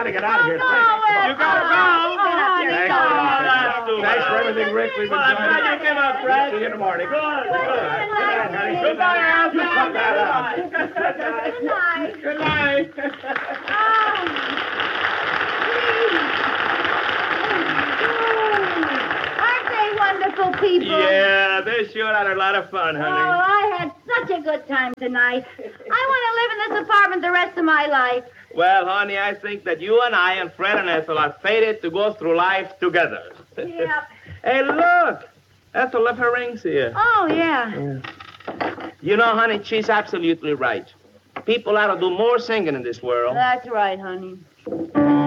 to get out of here. No, Thanks. You gotta go. Thanks for everything, Rick. We've been I'm glad you came up, Fred. See you in the morning. Good. Good night, honey. Goodbye, Al. You cut that out. Good night. Good night. Aren't they wonderful people? Yeah, they sure had a lot of fun, Oh, honey. I had such a good time tonight. I want to live in this apartment the rest of my life. Well, honey, I think that you and I and Fred and Ethel are fated to go through life together. Yep. Hey, look. Ethel left her rings here. Oh, yeah. You know, honey, she's absolutely right. People ought to do more singing in this world. That's right, honey.